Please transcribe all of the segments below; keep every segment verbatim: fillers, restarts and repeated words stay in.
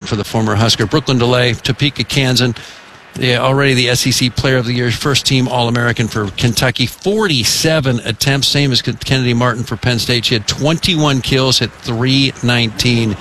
for the former Husker. Brooklyn DeLay, Topeka, Kansas. Yeah, already the S E C Player of the Year, first team All-American for Kentucky. forty-seven attempts, same as Kennedy Martin for Penn State. She had twenty-one kills, hit three nineteen.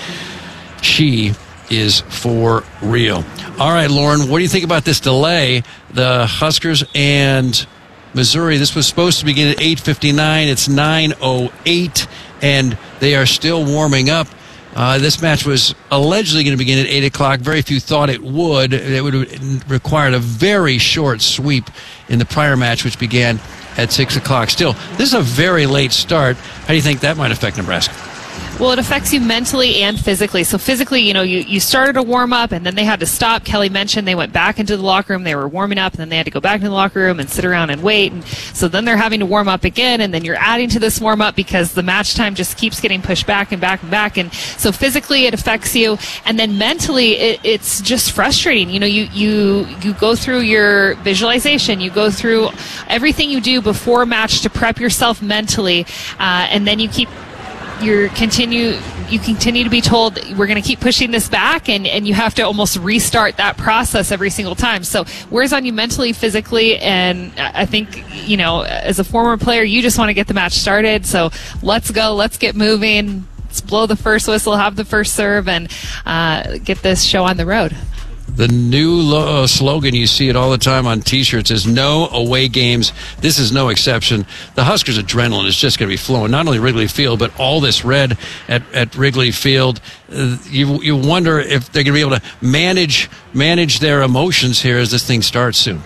She is for real. All right, Lauren, what do you think about this delay? The Huskers and Missouri, this was supposed to begin at eight fifty-nine. It's nine oh eight, and they are still warming up. Uh, this match was allegedly going to begin at eight o'clock. Very few thought it would. It would have required a very short sweep in the prior match, which began at six o'clock. Still, this is a very late start. How do you think that might affect Nebraska? Well, it affects you mentally and physically. So physically, you know, you, you started a warm-up, and then they had to stop. Kelly mentioned they went back into the locker room. They were warming up, and then they had to go back into the locker room and sit around and wait. And so then they're having to warm up again, and then you're adding to this warm-up because the match time just keeps getting pushed back and back and back. And so physically it affects you, and then mentally it, it's just frustrating. You know, you, you, you go through your visualization. You go through everything you do before a match to prep yourself mentally, uh, and then you keep you continue you continue to be told we're going to keep pushing this back, and, and you have to almost restart that process every single time. So wears on you mentally, physically, and I think, you know, as a former player, you just want to get the match started. So let's go, let's get moving, let's blow the first whistle, have the first serve, and uh, get this show on the road. The new lo- uh, slogan, you see it all the time on T-shirts, is no away games. This is no exception. The Huskers' adrenaline is just going to be flowing, not only Wrigley Field, but all this red at, at Wrigley Field. Uh, you you wonder if they're going to be able to manage manage their emotions here as this thing starts soon.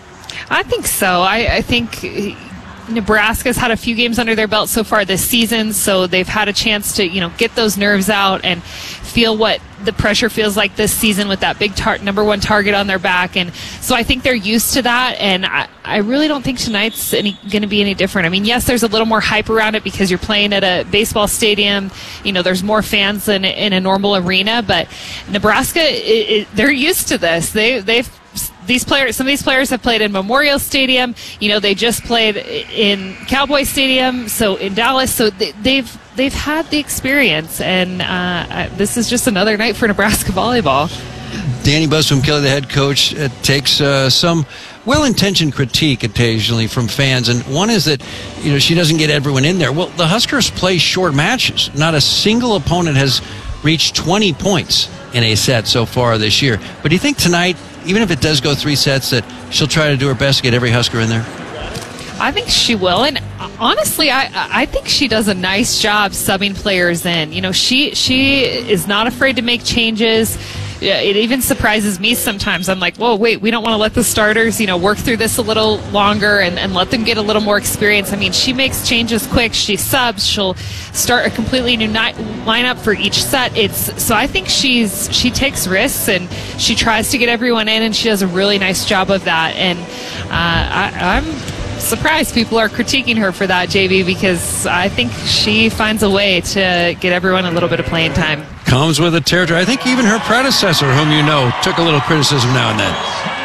I think so. I, I think Nebraska's had a few games under their belt so far this season, so they've had a chance to, you know, get those nerves out and feel what the pressure feels like this season with that big tar- number one target on their back. And so I think they're used to that, and I, I really don't think tonight's going to be any different. I mean, yes, there's a little more hype around it because you're playing at a baseball stadium. You know, there's more fans than in a normal arena, but Nebraska, it, it, they're used to this. They, they've These players, some of these players have played in Memorial Stadium. You know, they just played in Cowboy Stadium, so in Dallas. So they, they've they've had the experience, and uh, this is just another night for Nebraska volleyball. Danny Busboom-Kelly, the head coach, uh, takes uh, some well-intentioned critique occasionally from fans, and one is that, you know, she doesn't get everyone in there. Well, the Huskers play short matches. Not a single opponent has reached twenty points in a set so far this year. But do you think tonight, even if it does go three sets, that she'll try to do her best to get every Husker in there? I think she will, and honestly, I I think she does a nice job subbing players in. You know, she she is not afraid to make changes. It even surprises me sometimes. I'm like, whoa, wait, we don't want to let the starters, you know, work through this a little longer and, and let them get a little more experience. I mean, she makes changes quick. She subs. She'll start a completely new ni- lineup for each set. It's so I think she's she takes risks, and she tries to get everyone in, and she does a really nice job of that. And uh, I, I'm surprised people are critiquing her for that, J V, because I think she finds a way to get everyone a little bit of playing time. Comes with a territory. I think even her predecessor, whom you know, took a little criticism now and then.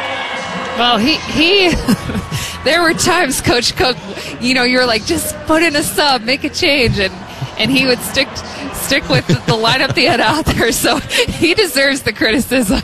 Well, he, he there were times, Coach Cook, you know, you're like, just put in a sub, make a change, and, and he would stick stick with the, the lineup they had out there, so he deserves the criticism.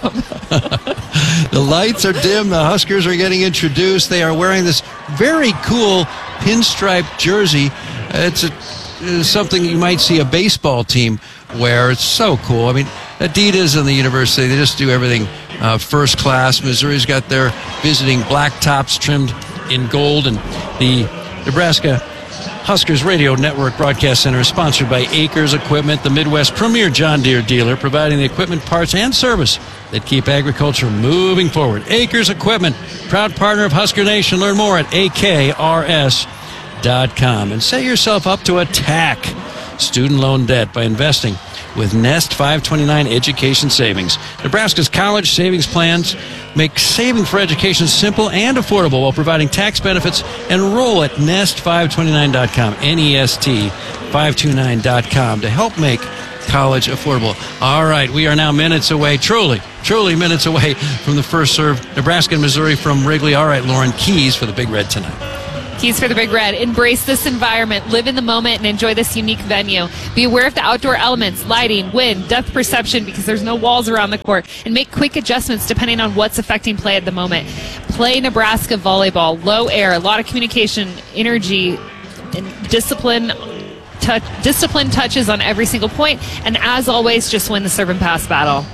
The lights are dim. The Huskers are getting introduced. They are wearing this very cool pinstripe jersey. It's, a, it's something you might see a baseball team wear. It's so cool. I mean, Adidas and the university, they just do everything uh, first class. Missouri's got their visiting black tops trimmed in gold, and the Nebraska Huskers Radio Network Broadcast Center is sponsored by Acres Equipment, the Midwest premier John Deere dealer, providing the equipment, parts, and service that keep agriculture moving forward. Acres Equipment, proud partner of Husker Nation. Learn more at A K R S dot com. And set yourself up to attack student loan debt by investing with Nest five twenty-nine Education Savings. Nebraska's college savings plans make saving for education simple and affordable while providing tax benefits. Enroll at Nest five twenty-nine dot com, N E S T five twenty-nine dot com, to help make college affordable. All right, we are now minutes away, truly, truly minutes away from the first serve. Nebraska and Missouri from Wrigley. All right, Lauren, keys for the Big Red tonight. Keys for the Big Red. Embrace this environment, live in the moment, and enjoy this unique venue. Be aware of the outdoor elements, lighting, wind, depth perception, because there's no walls around the court, and make quick adjustments depending on what's affecting play at the moment. Play Nebraska volleyball, low air, a lot of communication, energy, and discipline. Touch, discipline touches on every single point, and as always, just win the serve and pass battle.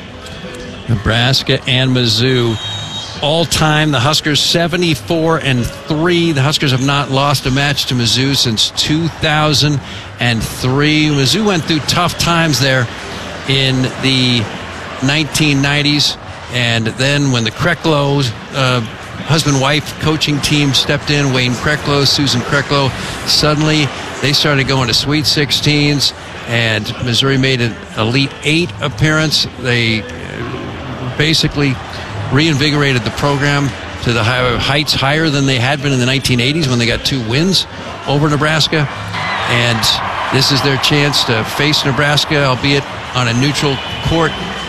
Nebraska and Mizzou, all time the Huskers seventy-four and three. The Huskers have not lost a match to Mizzou since two thousand three. Mizzou went through tough times there in the nineteen nineties, and then when the Kreklow uh, husband-wife coaching team stepped in, Wayne Kreklow, Susan Kreklow, suddenly they started going to Sweet sixteens, and Missouri made an Elite Eight appearance. They basically reinvigorated the program to the high, heights higher than they had been in the nineteen eighties when they got two wins over Nebraska. And this is their chance to face Nebraska, albeit on a neutral court,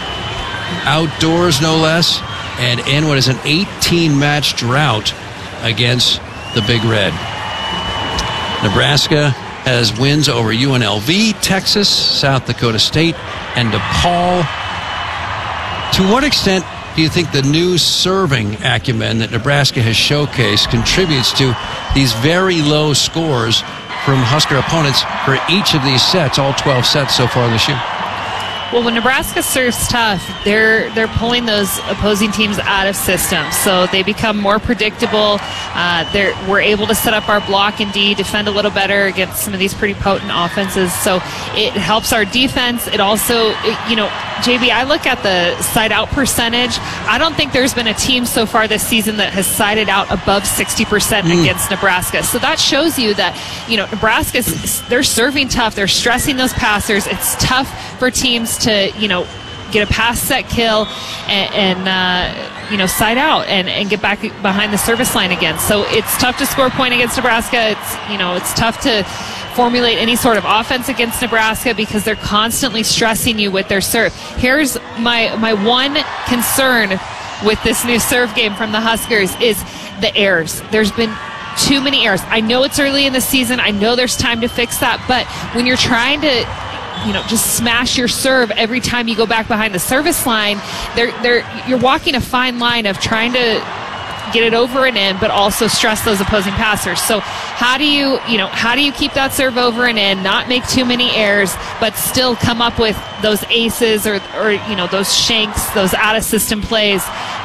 outdoors no less, and end what is an eighteen-match drought against the Big Red. Nebraska has wins over U N L V, Texas, South Dakota State, and DePaul. To what extent do you think the new serving acumen that Nebraska has showcased contributes to these very low scores from Husker opponents for each of these sets, all twelve sets so far this year? Well, when Nebraska serves tough, they're they're pulling those opposing teams out of systems, so they become more predictable. Uh, they're we're able to set up our block and D, defend a little better against some of these pretty potent offenses. So it helps our defense. It also, it, you know, J B, I look at the side out percentage. I don't think there's been a team so far this season that has sided out above sixty percent mm. against Nebraska. So that shows you that, you know, Nebraska's, they're serving tough. They're stressing those passers. It's tough for teams to, you know, get a pass set kill and, and uh, you know, side out and, and get back behind the service line again. So it's tough to score a point against Nebraska. It's, you know, it's tough to formulate any sort of offense against Nebraska because they're constantly stressing you with their serve. Here's my my one concern with this new serve game from the Huskers is the errors. There's been too many errors. I know it's early in the season. I know there's time to fix that, but when you're trying to, you know, just smash your serve every time you go back behind the service line, they're, they're, you're walking a fine line of trying to get it over and in, but also stress those opposing passers. So how do you, you know, how do you keep that serve over and in, not make too many errors, but still come up with those aces or, or you know, those shanks, those out-of-system plays,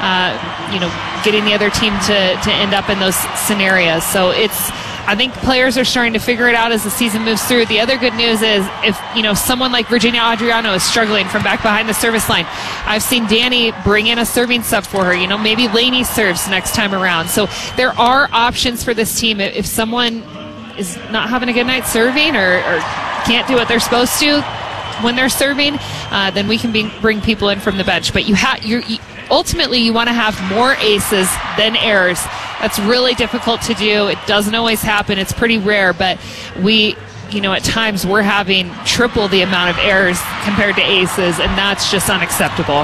uh, you know, getting the other team to, to end up in those scenarios. So it's, I think players are starting to figure it out as the season moves through. The other good news is if, you know, someone like Virginia Adriano is struggling from back behind the service line, I've seen Danny bring in a serving sub for her. You know, maybe Laney serves next time around. So there are options for this team. If someone is not having a good night serving or, or can't do what they're supposed to when they're serving, uh, then we can be, bring people in from the bench. But you have, you ultimately you want to have more aces than errors. That's really difficult to do. It doesn't always happen. It's pretty rare, but we, you know, at times we're having triple the amount of errors compared to aces, and that's just unacceptable.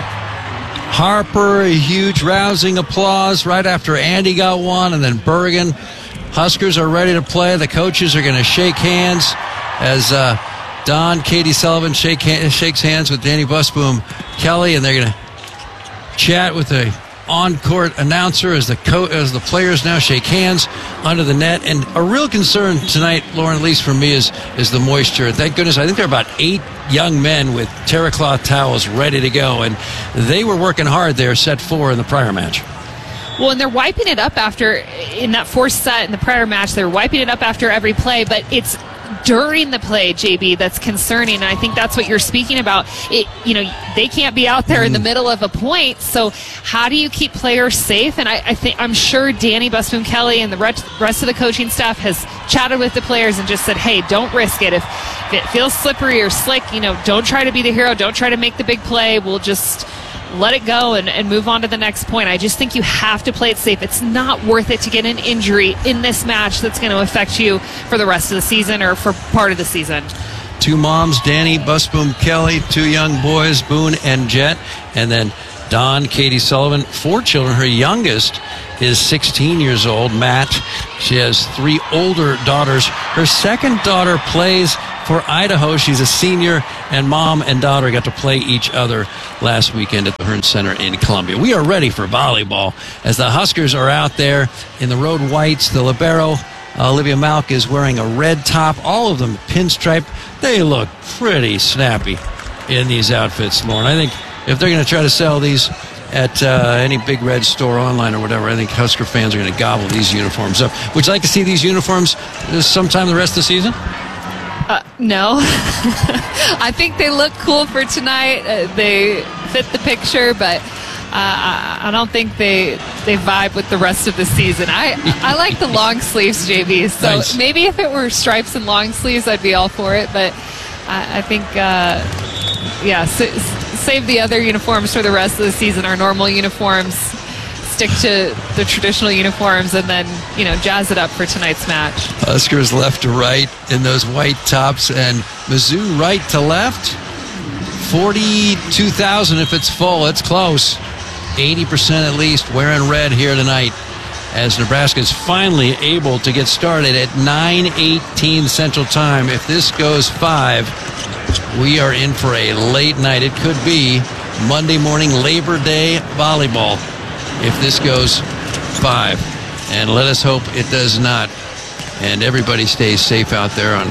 Harper, a huge rousing applause right after Andy got one, and then Bergen. Huskers are ready to play. The coaches are going to shake hands as uh, Don, Katie Sullivan shake hand, shakes hands with Danny Busboom Kelly, and they're going to chat with the on-court announcer as the co- as the players now shake hands under the net. And a real concern tonight, Lauren, at least for me, is is the moisture. Thank goodness, I think there are about eight young men with terra cloth towels ready to go, and they were working hard there, set four in the prior match. Well, and they're wiping it up after, in that fourth set in the prior match, they're wiping it up after every play, but it's during the play, J B, that's concerning, and I think that's what you're speaking about. It, you know, they can't be out there in the middle of a point, so how do you keep players safe? And I, I think I'm sure Danny Busboom Kelly and the rest of the coaching staff has chatted with the players and just said, hey, don't risk it. If, if it feels slippery or slick, you know, don't try to be the hero, don't try to make the big play. We'll just let it go and, and move on to the next point. I just think you have to play it safe. It's not worth it to get an injury in this match that's going to affect you for the rest of the season or for part of the season. Two moms, Danny Busboom Kelly, two young boys, Boone and Jet, and then Dawn, Katie Sullivan, four children. Her youngest is sixteen years old, Matt. She has three older daughters. Her second daughter plays for Idaho. She's a senior, and mom and daughter got to play each other last weekend at the Hearn Center in Columbia. We are ready for volleyball as the Huskers are out there in the road whites. The libero, uh, Olivia Malk, is wearing a red top. All of them pinstripe. They look pretty snappy in these outfits, Lauren. I think if they're going to try to sell these at uh, any Big Red store online or whatever, I think Husker fans are going to gobble these uniforms up. Would you like to see these uniforms sometime the rest of the season? Uh, no. I think they look cool for tonight. Uh, they fit the picture, but uh, I, I don't think they they vibe with the rest of the season. I I like the long sleeves, J B. So Nice. Maybe if it were stripes and long sleeves, I'd be all for it. But I, I think, uh, yeah, s- save the other uniforms for the rest of the season. Our normal uniforms, stick to the traditional uniforms, and then, you know, jazz it up for tonight's match. Huskers left to right in those white tops, and Mizzou right to left. forty-two thousand if it's full. It's close. eighty percent at least wearing red here tonight as Nebraska is finally able to get started at nine eighteen Central Time. If this goes five, we are in for a late night. It could be Monday morning Labor Day volleyball if this goes five. And let us hope it does not. And everybody stays safe out there on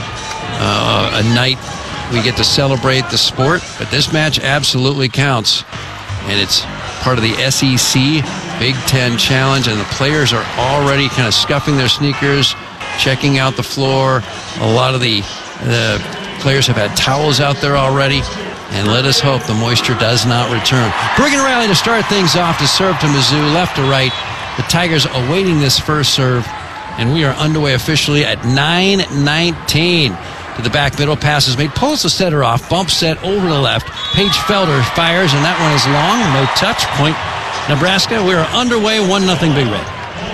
uh, a night we get to celebrate the sport. But this match absolutely counts. And it's part of the S E C Big Ten Challenge. And the players are already kind of scuffing their sneakers, checking out the floor. A lot of the, the players have had towels out there already. And let us hope the moisture does not return. Bergen Riley to start things off to serve to Mizzou, left to right. The Tigers awaiting this first serve. And we are underway officially at nine nineteen. To the back middle, pass is made. Pulls the setter off. Bump set over the left. Paige Felder fires, and that one is long. No touch. Point Nebraska. We are underway. one nothing Big Red.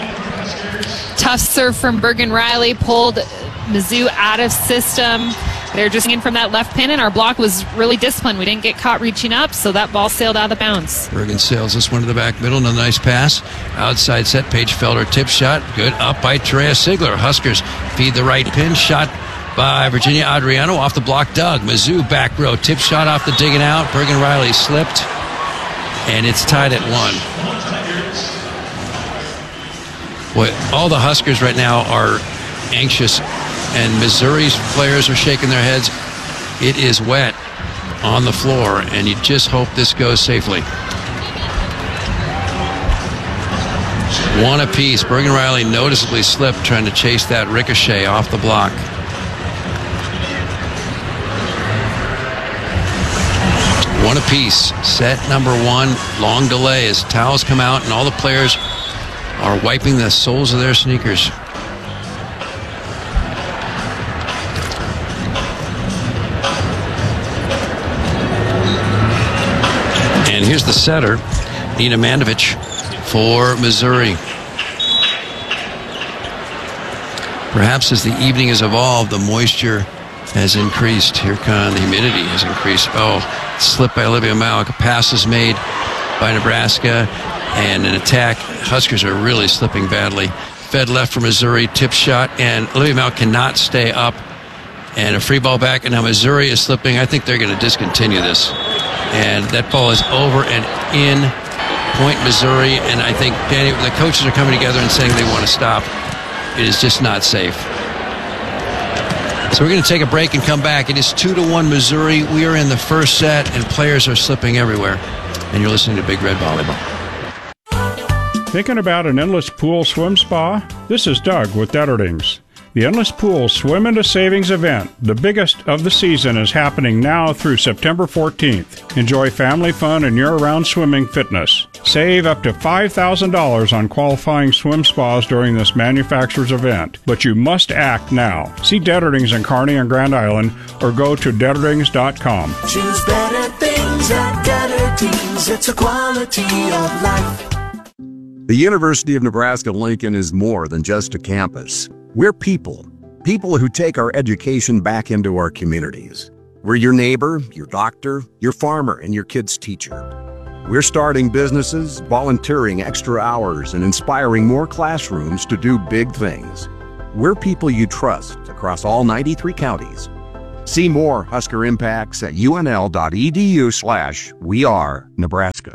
Tough serve from Bergen Riley. Pulled Mizzou out of system. They're just in from that left pin, and our block was really disciplined. We didn't get caught reaching up, so that ball sailed out of bounds. Bergen sails this one to the back middle. Another nice pass. Outside set. Paige Felder tip shot. Good. Up by Terea Sigler. Huskers feed the right pin. Shot by Virginia Adriano off the block. Doug. Mizzou back row. Tip shot off the digging out. Bergen Riley slipped. And it's tied at one. Boy, all the Huskers right now are anxious. And Missouri's players are shaking their heads. It is wet on the floor, and you just hope this goes safely. One apiece. Bergen Riley noticeably slipped trying to chase that ricochet off the block. One apiece. Set number one. Long delay as towels come out, and all the players are wiping the soles of their sneakers. And here's the setter, Nina Mandovich for Missouri. Perhaps as the evening has evolved, the moisture has increased. Here comes the humidity has increased. Oh, slip by Olivia Malk. A pass is made by Nebraska, and an attack. Huskers are really slipping badly. Fed left for Missouri, tip shot, and Olivia Malk cannot stay up. And a free ball back, and now Missouri is slipping. I think they're going to discontinue this. And that ball is over and in. Point Missouri, and I think Danny, the coaches are coming together and saying they want to stop. It is just not safe. So we're going to take a break and come back. It is two to one Missouri. We are in the first set, and players are slipping everywhere. And you're listening to Big Red Volleyball. Thinking about an endless pool swim spa? This is Doug with Detterdings. The Endless Pool Swim into Savings event, the biggest of the season, is happening now through September fourteenth. Enjoy family fun and year-round swimming fitness. Save up to five thousand dollars on qualifying swim spas during this manufacturer's event, but you must act now. See Detterdings in Kearney and Grand Island or go to Detterdings dot com. Choose better things at Detterdings. It's a quality of life. The University of Nebraska-Lincoln is more than just a campus. We're people, people who take our education back into our communities. We're your neighbor, your doctor, your farmer, and your kid's teacher. We're starting businesses, volunteering extra hours, and inspiring more classrooms to do big things. We're people you trust across all ninety-three counties. See more Husker Impacts at unl.edu slash we are Nebraska.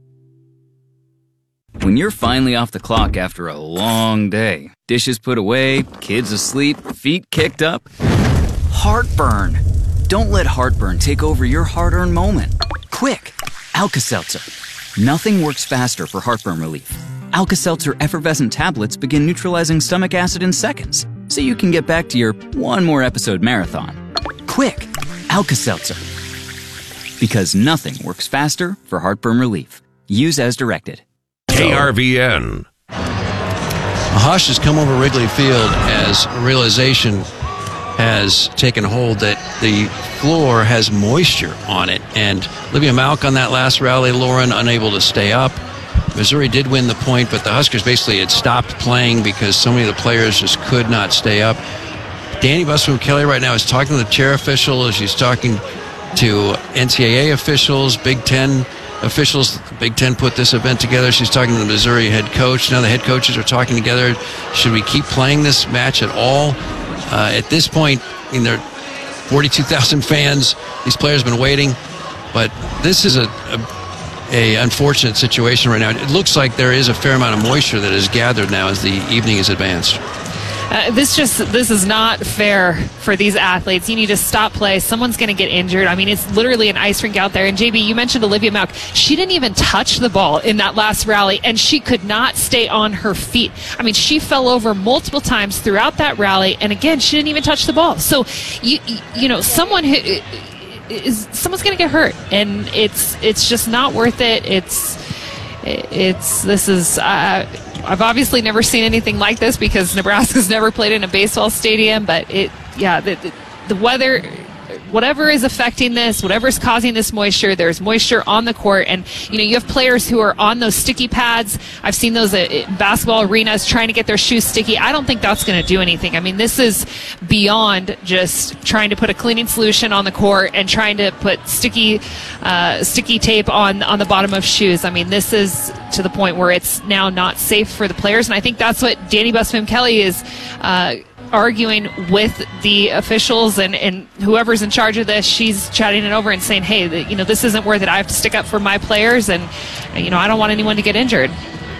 When you're finally off the clock after a long day, dishes put away, kids asleep, feet kicked up, heartburn. Don't let heartburn take over your hard-earned moment. Quick, Alka-Seltzer. Nothing works faster for heartburn relief. Alka-Seltzer effervescent tablets begin neutralizing stomach acid in seconds, so you can get back to your one more episode marathon. Quick, Alka-Seltzer. Because nothing works faster for heartburn relief. Use as directed. K R V N. A hush has come over Wrigley Field as a realization has taken hold that the floor has moisture on it. And Olivia Malk on that last rally, Lauren, unable to stay up. Missouri did win the point, but the Huskers basically had stopped playing because so many of the players just could not stay up. Danny Busboom-Kelly right now is talking to the chair official. She's talking to N C double A officials, Big Ten officials. The Big Ten put this event together. She's talking to the Missouri head coach. Now the head coaches are talking together. Should we keep playing this match at all? Uh, at this point, I mean, there are forty-two thousand fans. These players have been waiting. But this is a, a, a unfortunate situation right now. It looks like there is a fair amount of moisture that is gathered now as the evening is advanced. Uh, this just this is not fair for these athletes. You need to stop play. Someone's going to get injured. I mean, it's literally an ice rink out there. And J B, you mentioned Olivia Malk. She didn't even touch the ball in that last rally, and she could not stay on her feet. I mean, she fell over multiple times throughout that rally, and again, she didn't even touch the ball. So, you you know, someone who is someone's going to get hurt, and it's it's just not worth it. It's it's this is. Uh, I've obviously never seen anything like this because Nebraska's never played in a baseball stadium, but it, yeah, the, the, the weather, whatever is affecting this, whatever is causing this moisture, there's moisture on the court, and you know you have players who are on those sticky pads. I've seen those at basketball arenas trying to get their shoes sticky. I don't think that's going to do anything. I mean, this is beyond just trying to put a cleaning solution on the court and trying to put sticky, uh, sticky tape on on the bottom of shoes. I mean, this is to the point where it's now not safe for the players, and I think that's what Danny Busboom-Kelly is uh, arguing with the officials and, and whoever's in charge of this. She's chatting it over and saying, hey, the, you know, this isn't worth it. I have to stick up for my players, and you know, I don't want anyone to get injured.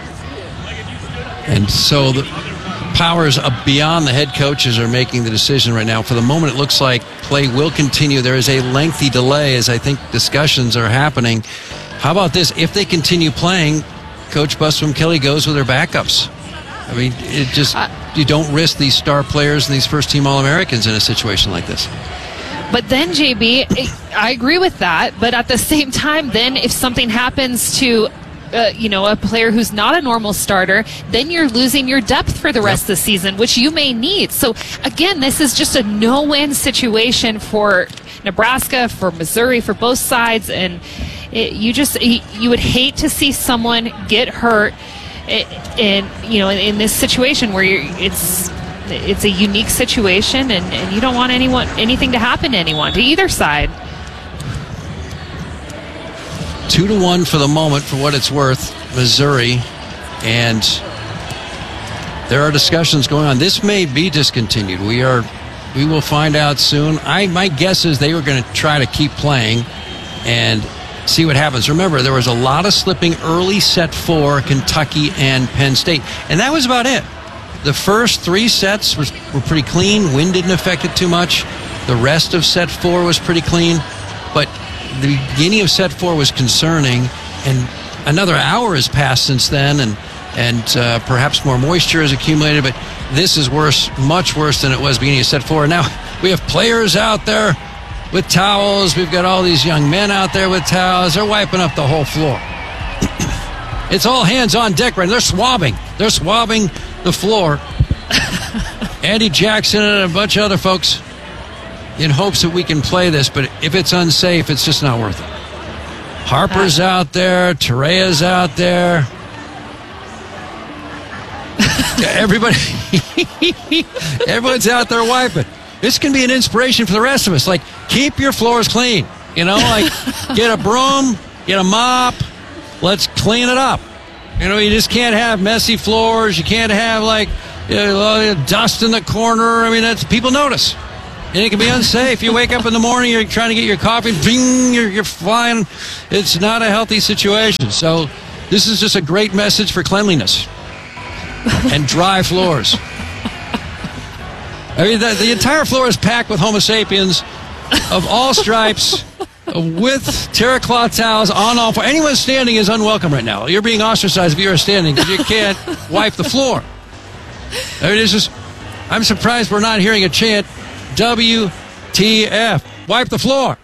And so the powers up beyond the head coaches are making the decision right now. For the moment, it looks like play will continue. There is a lengthy delay as I think discussions are happening. How about this? If they continue playing, Coach Busboom-Kelly goes with their backups. I mean, it just you don't risk these star players and these first-team All-Americans in a situation like this. But then, J B, I agree with that. But at the same time, then if something happens to, uh, you know, a player who's not a normal starter, then you're losing your depth for the rest yep. of the season, which you may need. So, again, this is just a no-win situation for Nebraska, for Missouri, for both sides. And it, you just you would hate to see someone get hurt in, you know, in, in this situation where you're, it's it's a unique situation, and, and you don't want anyone anything to happen to anyone, to either side. Two to one for the moment, for what it's worth, Missouri, and there are discussions going on. This may be discontinued. We are, we will find out soon. I my guess is they were going to try to keep playing and see what happens. Remember, there was a lot of slipping early set four, Kentucky and Penn State, and that was about it. The first three sets was, were pretty clean. Wind didn't affect it too much. The rest of set four was pretty clean. But the beginning of set four was concerning. And another hour has passed since then, and and uh, perhaps more moisture has accumulated. But this is worse, much worse than it was beginning of set four. And now we have players out there with towels. We've got all these young men out there with towels. They're wiping up the whole floor. It's all hands on deck right now. They're swabbing. They're swabbing the floor. Andy Jackson and a bunch of other folks in hopes that we can play this, but if it's unsafe, it's just not worth it. Harper's out there. Terea's out there. Everybody, everyone's out there wiping. This can be an inspiration for the rest of us. Like, keep your floors clean. You know, like, get a broom, get a mop, let's clean it up. You know, you just can't have messy floors. You can't have, like, you know, dust in the corner. I mean, that's, people notice. And it can be unsafe. You wake up in the morning, you're trying to get your coffee, bing, you're, you're flying. It's not a healthy situation. So this is just a great message for cleanliness and dry floors. I mean, the, the entire floor is packed with Homo sapiens of all stripes with terracloth towels on all floors. Anyone standing is unwelcome right now. You're being ostracized if you're standing because you can't wipe the floor. I mean, it's just, I'm surprised we're not hearing a chant, W T F, wipe the floor.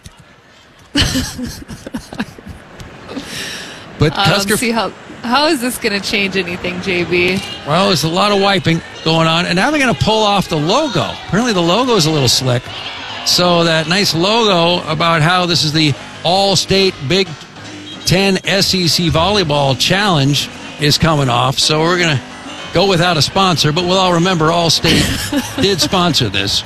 But I Husker, don't see how, how is this going to change anything, J B? well, there's a lot of wiping going on. And now they're going to pull off the logo. Apparently the logo is a little slick. So that nice logo about how this is the All-State Big Ten S E C Volleyball Challenge is coming off. So we're going to go without a sponsor, but we'll all remember All-State did sponsor this.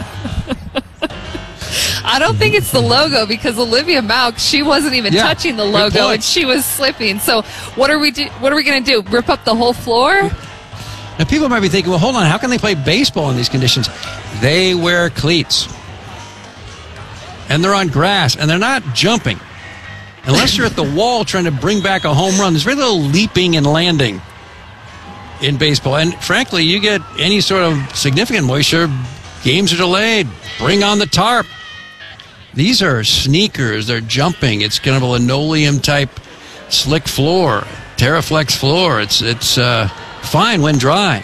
I don't think it's the logo because Olivia Malk, she wasn't even Yeah, touching the good logo point. and she was slipping. So what are we do, what are we going to do? Rip up the whole floor? Now, people might be thinking, well, hold on, how can they play baseball in these conditions? They wear cleats. And they're on grass, and they're not jumping. Unless you're at the wall trying to bring back a home run, there's very little leaping and landing in baseball. And frankly, you get any sort of significant moisture, games are delayed. Bring on the tarp. These are sneakers. They're jumping. It's kind of a linoleum-type slick floor, Terraflex floor. It's, it's uh, fine when dry.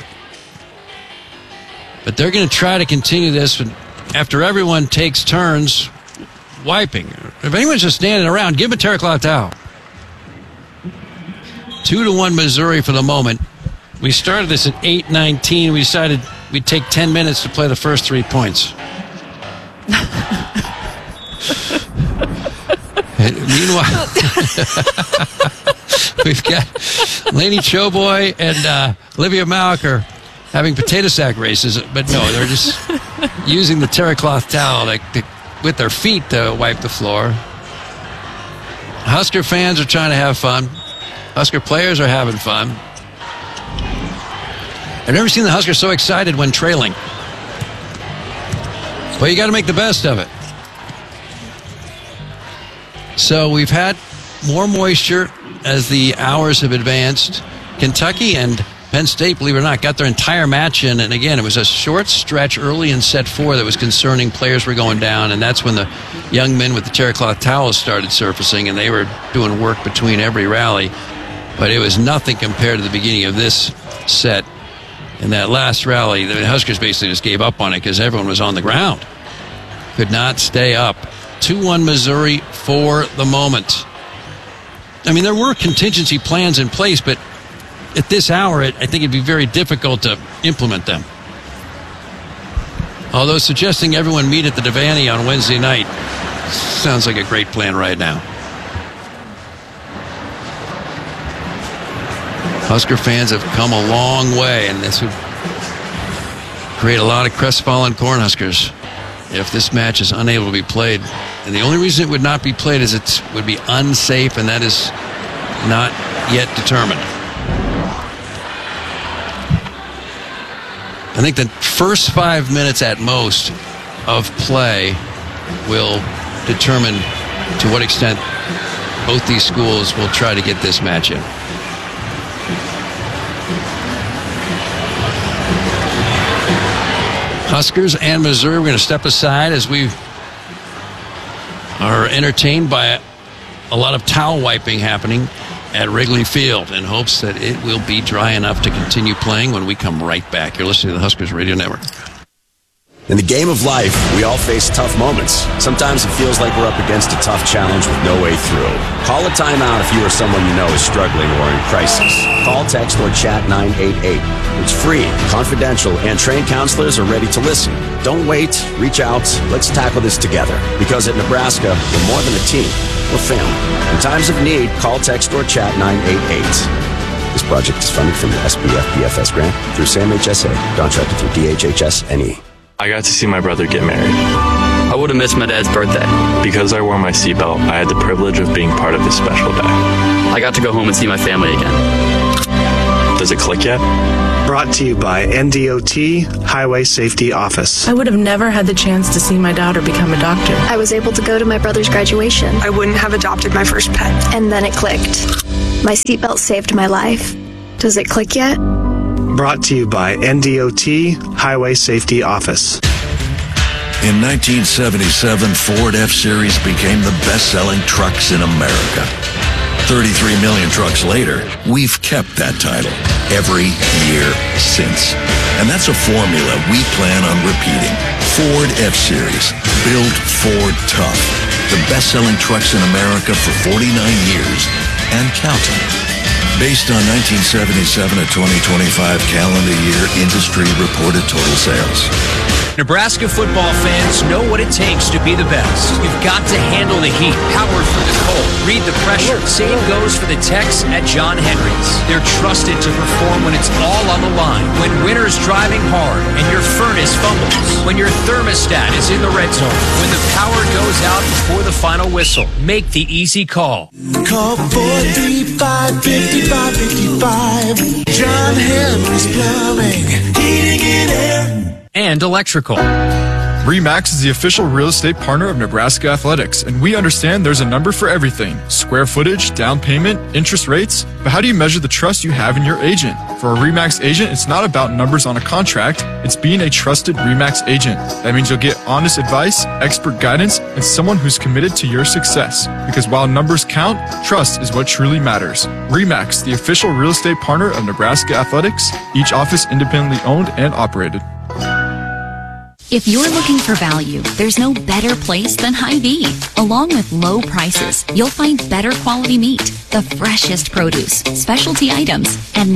But they're going to try to continue this after everyone takes turns wiping. If anyone's just standing around, give them a terracloth towel. Two to one Missouri for the moment. We started this at eight nineteen. We decided we'd take ten minutes to play the first three points. And meanwhile, we've got Lainey Choboy and uh, Olivia Malk are having potato sack races, but no, they're just using the terracloth towel to, to, with their feet to wipe the floor. Husker fans are trying to have fun. Husker players are having fun. I've never seen the Huskers so excited when trailing. But you got to make the best of it. So we've had more moisture as the hours have advanced. Kentucky and Penn State, believe it or not, got their entire match in. And again, it was a short stretch early in set four that was concerning. Players were going down, and that's when the young men with the terracloth towels started surfacing, and they were doing work between every rally. But it was nothing compared to the beginning of this set. In that last rally, the Huskers basically just gave up on it because everyone was on the ground. Could not stay up. two one Missouri for the moment. I mean, there were contingency plans in place, but at this hour, it, I think it'd be very difficult to implement them. Although suggesting everyone meet at the Devaney on Wednesday night sounds like a great plan right now. Husker fans have come a long way, and this would create a lot of crestfallen Cornhuskers if this match is unable to be played. And the only reason it would not be played is it would be unsafe, and that is not yet determined. I think the first five minutes at most of play will determine to what extent both these schools will try to get this match in. Huskers and Missouri, we're going to step aside as we are entertained by a lot of towel wiping happening at Wrigley Field in hopes that it will be dry enough to continue playing when we come right back. You're listening to the Huskers Radio Network. In the game of life, we all face tough moments. Sometimes it feels like we're up against a tough challenge with no way through. Call a timeout if you or someone you know is struggling or in crisis. Call, text, or chat nine eight eight. It's free, confidential, and trained counselors are ready to listen. Don't wait. Reach out. Let's tackle this together. Because at Nebraska, we're more than a team. We're family. In times of need, call, text, or chat nine eight eight. This project is funded from the S B F P F S grant through SAM H S A, contracted through D H H S N E. I got to see my brother get married. I would have missed my dad's birthday. Because I wore my seatbelt, I had the privilege of being part of this special day. I got to go home and see my family again. Does it click yet? Brought to you by N D O T Highway Safety Office. I would have never had the chance to see my daughter become a doctor. I was able to go to my brother's graduation. I wouldn't have adopted my first pet. And then it clicked. My seatbelt saved my life. Does it click yet? Brought to you by N D O T Highway Safety Office. In nineteen seventy-seven, Ford F-Series became the best-selling trucks in America. thirty-three million trucks later, we've kept that title every year since. And that's a formula we plan on repeating. Ford F-Series, built Ford tough. The best-selling trucks in America for forty-nine years and counting. Based on nineteen seventy-seven to twenty twenty-five calendar year industry reported total sales. Nebraska football fans know what it takes to be the best. You've got to handle the heat, power through the cold, read the pressure. Same goes for the techs at John Henry's. They're trusted to perform when it's all on the line, when winter's driving hard and your furnace fumbles, when your thermostat is in the red zone, when the power goes out before the final whistle. Make the easy call. Call four three five, five five five five. John Henry's Plumbing, Heating and Air. And electrical. RE/MAX is the official real estate partner of Nebraska Athletics, and we understand there's a number for everything. Square footage, down payment, interest rates. But how do you measure the trust you have in your agent? For a RE/MAX agent, it's not about numbers on a contract. It's being a trusted RE/MAX agent. That means you'll get honest advice, expert guidance, and someone who's committed to your success. Because while numbers count, trust is what truly matters. RE/MAX, the official real estate partner of Nebraska Athletics, each office independently owned and operated. If you're looking for value, there's no better place than Hy-Vee. Along with low prices, you'll find better quality meat, the freshest produce, specialty items, and